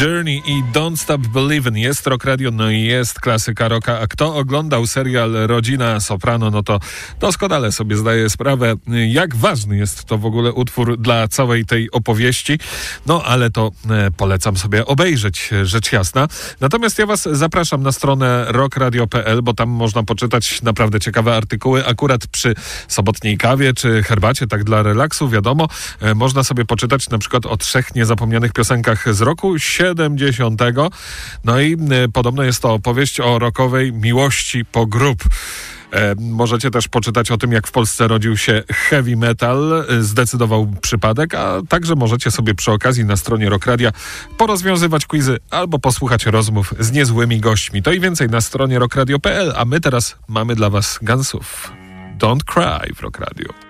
Journey i Don't Stop Believin'. Jest Rock Radio, no i jest klasyka rocka. A kto oglądał serial Rodzina Soprano, no to doskonale sobie zdaje sprawę, jak ważny jest to w ogóle utwór dla całej tej opowieści. No ale to polecam sobie obejrzeć, rzecz jasna. Natomiast ja was zapraszam na stronę rockradio.pl, bo tam można poczytać naprawdę ciekawe artykuły. Akurat przy sobotniej kawie czy herbacie, tak dla relaksu, wiadomo, można sobie poczytać na przykład o 3 niezapomnianych piosenkach z roku 70. No i podobno jest to opowieść o rockowej miłości po grób. Możecie też poczytać o tym, jak w Polsce rodził się heavy metal, zdecydował przypadek, a także możecie sobie przy okazji na stronie Rock Radia porozwiązywać quizy albo posłuchać rozmów z niezłymi gośćmi. To i więcej na stronie rockradio.pl, a my teraz mamy dla was Gunsów. Don't Cry w Rock Radio.